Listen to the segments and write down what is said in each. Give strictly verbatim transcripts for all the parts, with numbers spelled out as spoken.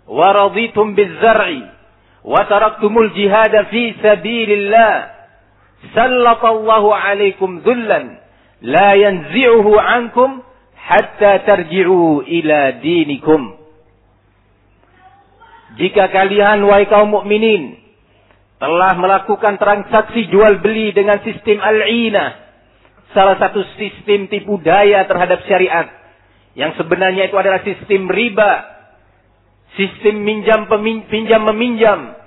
wa raditum biz-zar'i wa taraktumul jihada fi sabilillah sallatallahu alaikum dhullan la yanzi'uhu ankum hatta tarji'u ila dinikum. Jika kalian wahai kaum mukminin telah melakukan transaksi jual beli dengan sistem al-'inah, salah satu sistem tipu daya terhadap syariat, yang sebenarnya itu adalah sistem riba, sistem minjam pinjam meminjam,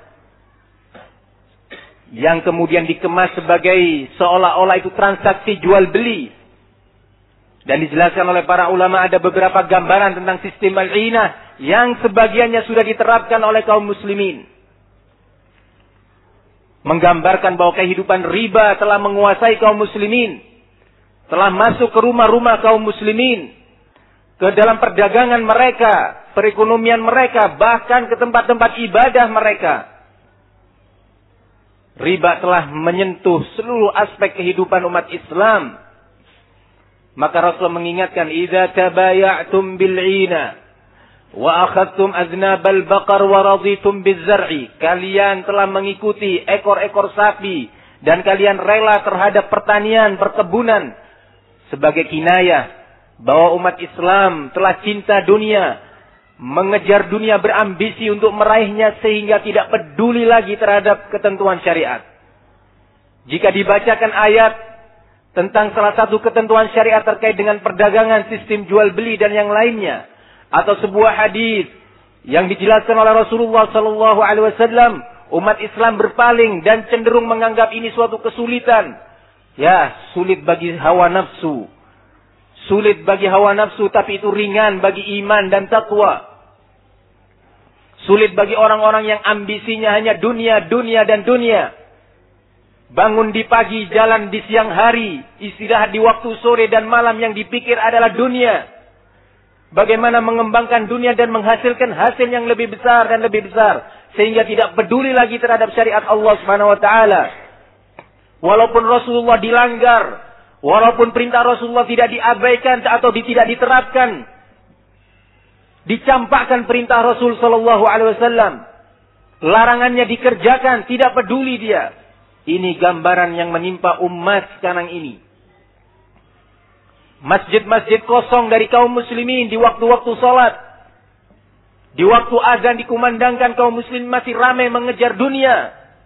yang kemudian dikemas sebagai seolah-olah itu transaksi jual beli. Dan dijelaskan oleh para ulama ada beberapa gambaran tentang sistem al-'inah yang sebagiannya sudah diterapkan oleh kaum muslimin. Menggambarkan bahwa kehidupan riba telah menguasai kaum muslimin, telah masuk ke rumah-rumah kaum muslimin, ke dalam perdagangan mereka, perekonomian mereka, bahkan ke tempat-tempat ibadah mereka. Riba telah menyentuh seluruh aspek kehidupan umat Islam. Maka Rasul mengingatkan, "Idza tabaya'tum bil-'ina wa akhadtum aznabal baqar wa raditum biz-zar'i." Kalian telah mengikuti ekor-ekor sapi dan kalian rela terhadap pertanian, perkebunan, sebagai kinayah bahwa umat Islam telah cinta dunia, mengejar dunia, berambisi untuk meraihnya sehingga tidak peduli lagi terhadap ketentuan syariat. Jika dibacakan ayat tentang salah satu ketentuan syariat terkait dengan perdagangan, sistem jual beli dan yang lainnya, atau sebuah hadis yang dijelaskan oleh Rasulullah sallallahu alaihi wasallam, umat Islam berpaling dan cenderung menganggap ini suatu kesulitan. Ya, sulit bagi hawa nafsu. Sulit bagi hawa nafsu, tapi itu ringan bagi iman dan takwa. Sulit bagi orang-orang yang ambisinya hanya dunia, dunia dan dunia. Bangun di pagi, jalan di siang hari, istirahat di waktu sore dan malam, yang dipikir adalah dunia. Bagaimana mengembangkan dunia dan menghasilkan hasil yang lebih besar dan lebih besar, sehingga tidak peduli lagi terhadap syariat Allah Subhanahu wa taala. Walaupun Rasulullah dilanggar, walaupun perintah Rasulullah tidak diabaikan atau tidak diterapkan, dicampakkan perintah Rasul sallallahu alaihi wasallam, larangannya dikerjakan, tidak peduli dia. Ini gambaran yang menimpa umat sekarang ini. Masjid-masjid kosong dari kaum muslimin di waktu-waktu salat. Di waktu azan dikumandangkan, kaum muslimin masih ramai mengejar dunia.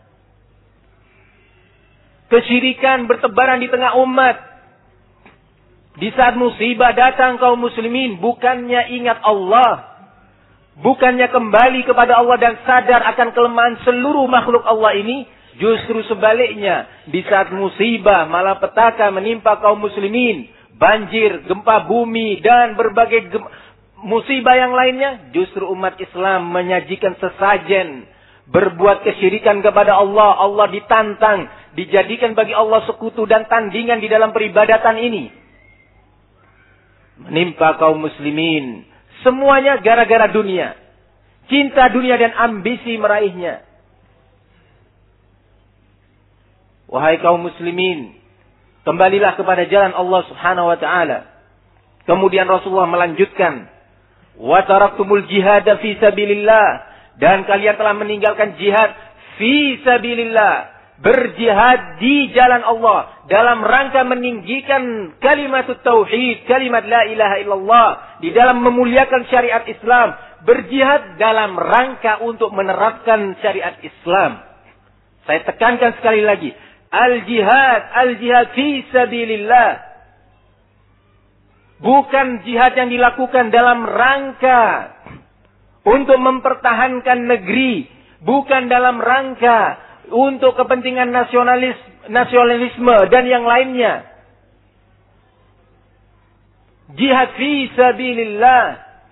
Kesyirikan bertebaran di tengah umat. Di saat musibah datang, kaum muslimin bukannya ingat Allah, bukannya kembali kepada Allah dan sadar akan kelemahan seluruh makhluk Allah ini, justru sebaliknya, di saat musibah malapetaka menimpa kaum muslimin, banjir, gempa bumi, dan berbagai musibah yang lainnya, justru umat Islam menyajikan sesajen, berbuat kesyirikan kepada Allah. Allah ditantang, dijadikan bagi Allah sekutu dan tandingan di dalam peribadatan ini. Menimpa kaum muslimin, semuanya gara-gara dunia. Cinta dunia dan ambisi meraihnya. Wahai kaum muslimin, kembalilah kepada jalan Allah Subhanahu wa taala. Kemudian Rasulullah melanjutkan, "Wa taraktumul jihada fi sabilillah." Dan kalian telah meninggalkan jihad fi sabilillah, berjihad di jalan Allah dalam rangka meninggikan kalimat tauhid, kalimat la ilaha illallah, di dalam memuliakan syariat Islam, berjihad dalam rangka untuk menerapkan syariat Islam. Saya tekankan sekali lagi, al-jihad, al-jihad fi sabilillah. Bukan jihad yang dilakukan dalam rangka untuk mempertahankan negeri, bukan dalam rangka untuk kepentingan nasionalis, nasionalisme dan yang lainnya. Jihad fi sabilillah.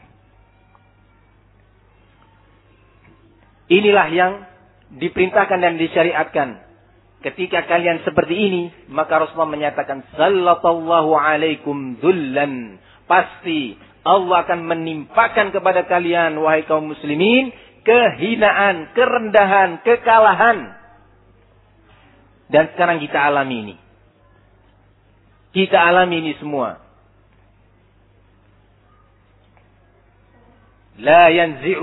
Inilah yang diperintahkan dan disyariatkan. Ketika kalian seperti ini, maka Rasulullah menyatakan, sallallahu alaikum dhullan. Pasti Allah akan menimpakan kepada kalian, wahai kaum muslimin, kehinaan, kerendahan, kekalahan. Dan sekarang kita alami ini. Kita alami ini semua. La yanzi'u